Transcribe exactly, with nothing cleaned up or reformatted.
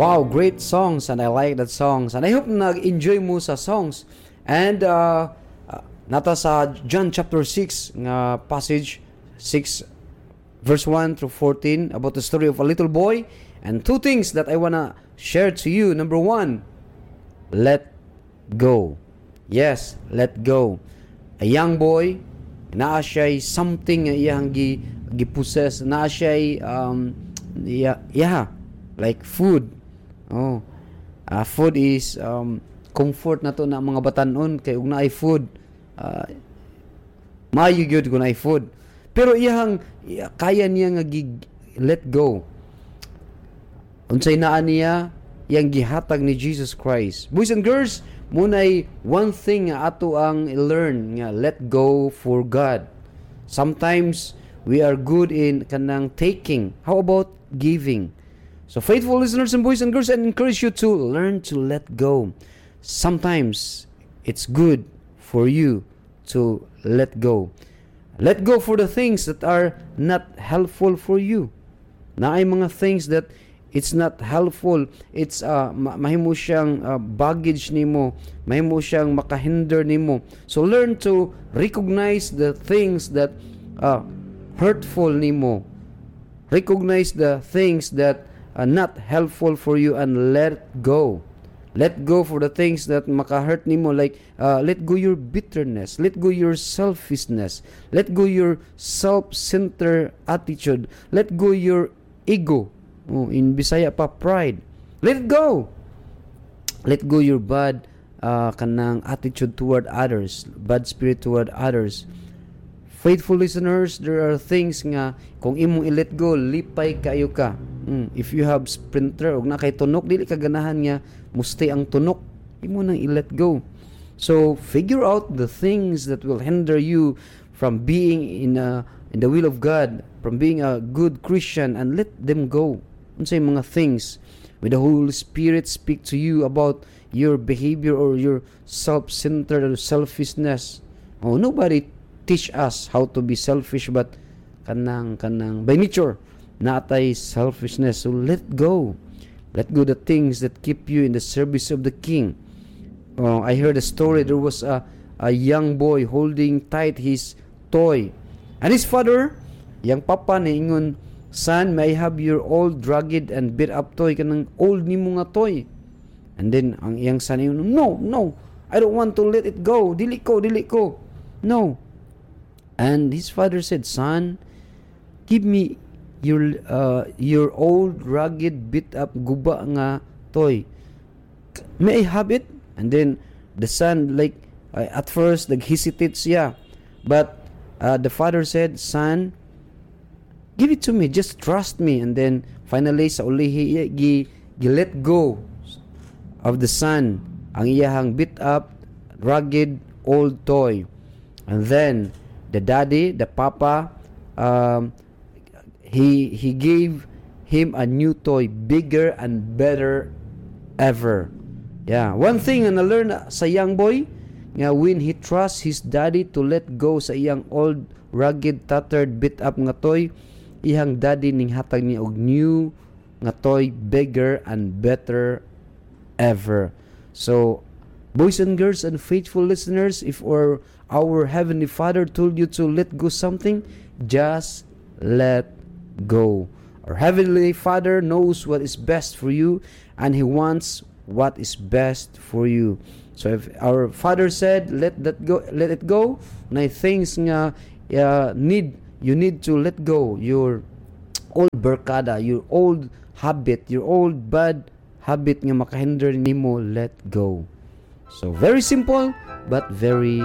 Wow, great songs, and I like that songs. And I hope nag-enjoy mo sa songs. And uh, uh, nata sa John chapter six nga passage, six verse one through fourteen, about the story of a little boy. And two things that I wanna share to you. Number one, let go. Yes, let go. A young boy, naa siya'y something nga iyang gi, gi-possess, naa siya'y um, yeah, yeah, like food. Oh, uh, food is um, comfort na to na mga batanon kay ug naay food. Uh, maayo gyud kun naay food. Pero iyang iya, kaya niya nga gi, let go. Unsay naa niya yang gihatag ni Jesus Christ. Boys and girls, munay one thing nga ato ang learn nga let go for God. Sometimes we are good in kanang taking. How about giving? So faithful listeners and boys and girls, I encourage you to learn to let go. Sometimes it's good for you to let go. Let go for the things that are not helpful for you. Na ay mga things that it's not helpful. It's uh, ma- mahimo siyang uh, baggage nimo, mahimo siyang makahinder nimo. So learn to recognize the things that uh, hurtful nimo. Recognize the things that are not helpful for you and let go. Let go for the things that maka-hurt nimo, like uh, let go your bitterness, let go your selfishness, let go your self-centered attitude, let go your ego. Oh, in Bisaya pa, pride. Let it go. Let go your bad uh, kanang attitude toward others, bad spirit toward others. Faithful listeners, there are things nga kung imong i-let go, lipay kayo ka. Mm, if you have sprinter og na kay tunok, dili ka ganahan nga mustay ang tunok, imo nang i-let go. So figure out the things that will hinder you from being in a, in the will of God, from being a good Christian, and let them go. Unsay mga things with the Holy Spirit speak to you about your behavior or your self-centered or selfishness. Oh, nobody teach us how to be selfish, but kanang kanang by nature natay selfishness. So let go. Let go the things that keep you in the service of the King. Oh, I heard a story. There was a a young boy holding tight his toy, and his father, yang papa ni ingon, son, may I have your old, rugged, and beat up toy, kanang old ni mo nga toy. And then, ang iyang son, no, no, I don't want to let it go. Dili ko, dili ko. No. And his father said, son, give me your uh, your old, rugged, beat up, guba nga toy. May I have it? And then, the son, like, uh, at first, nag-hesitates siya. But, uh, the father said, son, give it to me, just trust me. And then finally sa ulihi gi, gi let go of the son ang iyahang beat up, rugged old toy. And then the daddy, the papa, um, he he gave him a new toy, bigger and better ever. Yeah, one thing na learn sa young boy nga when he trusts his daddy to let go sa iyang old, rugged, tattered, beat up nga toy, ihang daddy ning hatag niya og new nga toy, bigger and better ever. So boys and girls and faithful listeners, if our our heavenly Father told you to let go something, just let go. Our heavenly Father knows what is best for you, and He wants what is best for you. So if our Father said let that go, let it go, na things nga uh, need you need to let go your old barkada, your old habit, your old bad habit nga makahinder nimo, let go. So very simple but very